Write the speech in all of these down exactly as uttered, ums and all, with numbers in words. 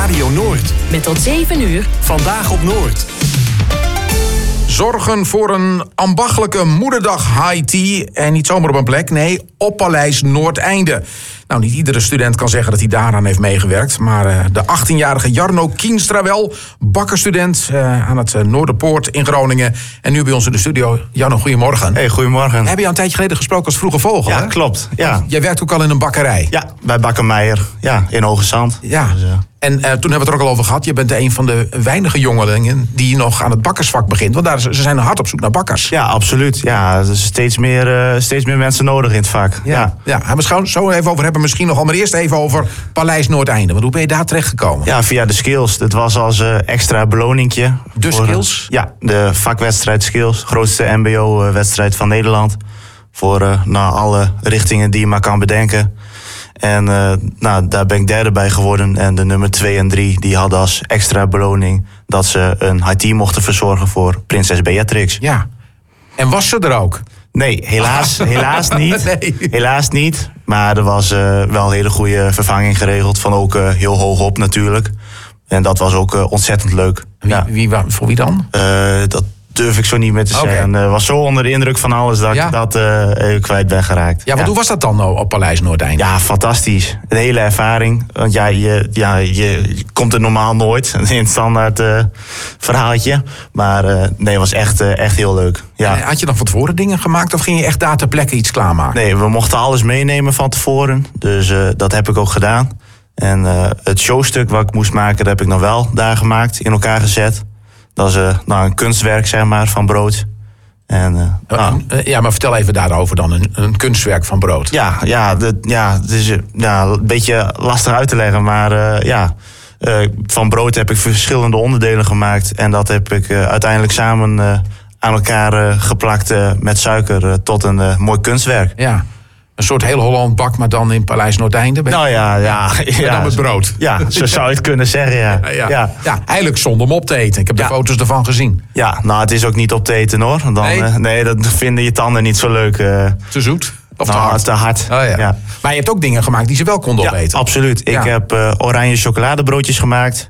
Radio Noord. Met tot zeven uur. Vandaag op Noord. Zorgen voor een ambachtelijke moederdag high tea. En niet zomaar op een plek, nee, op Paleis Noordeinde. Nou, niet iedere student kan zeggen dat hij daaraan heeft meegewerkt. Maar uh, de achttienjarige Jarno Kienstra wel. Bakkerstudent uh, aan het uh, Noorderpoort in Groningen. En nu bij ons in de studio. Jarno, goedemorgen. Hey, goedemorgen. Heb je al een tijdje geleden gesproken als Vroege Vogel? Ja, hè? klopt. Ja. Jij werkt ook al in een bakkerij. Ja, bij Bakker Meijer. Ja, in Hoge Zand. Ja. Dus, uh... En uh, toen hebben we het er ook al over gehad. Je bent een van de weinige jongelingen die nog aan het bakkersvak begint. Want daar, ze zijn hard op zoek naar bakkers. Ja, absoluut. Ja, er zijn steeds meer, uh, steeds meer mensen nodig in het vak. Ja, ja. ja. Gaan we het zo even over hebben misschien nog al. Maar eerst even over Paleis Noordeinde. Want hoe ben je daar terechtgekomen? Ja, via de skills. Dat was als uh, extra beloningje. De voor, skills? Uh, ja, de vakwedstrijd skills. Grootste M B O-wedstrijd van Nederland. Voor uh, nou, alle richtingen die je maar kan bedenken. En uh, nou, daar ben ik derde bij geworden. En de nummer twee en drie die hadden als extra beloning dat ze een high tea mochten verzorgen voor prinses Beatrix. Ja. En was ze er ook? Nee, helaas, helaas niet. Nee. Helaas niet. Maar er was uh, wel een hele goede vervanging geregeld. Van ook uh, heel hoog op natuurlijk. En dat was ook uh, ontzettend leuk. Wie, ja. wie, voor wie dan? Uh, dat durf ik zo niet meer te Okay. zeggen. Ik uh, was zo onder de indruk van alles dat ja? ik dat uh, even kwijt ben geraakt. Ja, want ja. hoe was dat dan nou op Paleis Noordeinde? Ja, fantastisch. Een hele ervaring. Want ja, je, ja, je, je komt er normaal nooit in een standaard uh, verhaaltje. Maar uh, nee, het was echt, uh, echt heel leuk. Ja. En had je dan van tevoren dingen gemaakt of ging je echt daar ter plekke iets klaarmaken? Nee, we mochten alles meenemen van tevoren. Dus uh, dat heb ik ook gedaan. En uh, het showstuk wat ik moest maken, dat heb ik nog wel daar gemaakt, in elkaar gezet. Dat is uh, nou, een kunstwerk, zeg maar, van brood. En, uh, nou, ja, maar vertel even daarover dan, een, een kunstwerk van brood. Ja, ja, de, ja het is ja, een beetje lastig uit te leggen, maar uh, ja... Uh, van brood heb ik verschillende onderdelen gemaakt. En dat heb ik uh, uiteindelijk samen uh, aan elkaar uh, geplakt uh, met suiker uh, tot een uh, mooi kunstwerk. Ja. Een soort heel Holland bak, maar dan in Paleis Noordeinde. Nou ja, ja. ja, ja dan met brood. Ja, zo zou je het kunnen zeggen, ja. Ja, ja. ja. ja eigenlijk zonder om op te eten. Ik heb de ja. foto's ervan gezien. Ja, nou het is ook niet op te eten hoor. Dan, nee? Uh, nee, dat vinden je tanden niet zo leuk. Uh, te zoet? Of nou, te hard? te hard. Oh, ja. Ja. Maar je hebt ook dingen gemaakt die ze wel konden ja, opeten. Absoluut. Ja. Ik heb uh, oranje chocoladebroodjes gemaakt.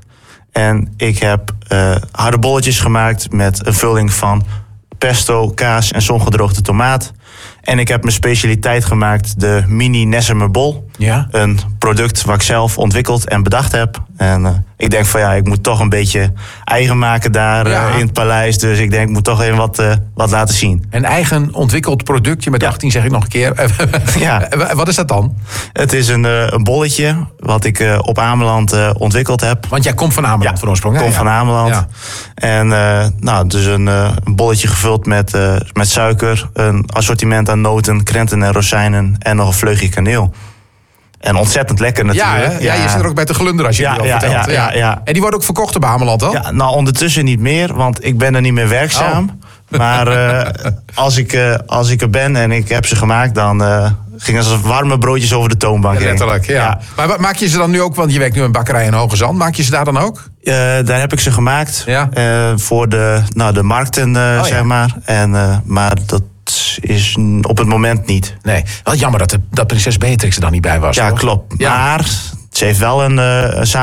En ik heb uh, harde bolletjes gemaakt met een vulling van pesto, kaas en zongedroogde tomaat. En ik heb mijn specialiteit gemaakt, de mini Nessemer bol. Ja? Een product wat ik zelf ontwikkeld en bedacht heb. En uh, ik denk van ja, ik moet toch een beetje eigen maken daar ja. uh, in het paleis. Dus ik denk, ik moet toch even wat, uh, wat laten zien. Een eigen ontwikkeld productje met ja. achttien, zeg ik nog een keer. ja. Wat is dat dan? Het is een, uh, een bolletje wat ik uh, op Ameland uh, ontwikkeld heb. Want jij komt van Ameland ja, van oorsprong. Ik kom ja. van Ameland. Ja. En uh, nou, dus een, uh, een bolletje gevuld met, uh, met suiker. Een assortiment aan noten, krenten en rozijnen. En nog een vleugje kaneel. En ontzettend lekker natuurlijk. Ja, ja. ja, je zit er ook bij te glunderen als je ja, die al ja, vertelt. Ja, ja, ja. En die wordt ook verkocht op Ameland, hoor? Ja, nou, ondertussen niet meer, want ik ben er niet meer werkzaam. Oh. Maar uh, als, ik, uh, als ik er ben en ik heb ze gemaakt, dan uh, gingen ze warme broodjes over de toonbank heen. Ja, letterlijk, ja. ja. Maar wat maak je ze dan nu ook, want je werkt nu in bakkerij in Hoge Zand. Maak je ze daar dan ook? Uh, daar heb ik ze gemaakt ja. uh, voor de, nou, de markten, uh, oh, zeg ja. maar. En, uh, maar dat is op het moment niet. Nee, wel jammer dat, de, dat prinses Beatrix er dan niet bij was. Ja, hoor. klopt. Ja. Maar ze heeft wel een uh,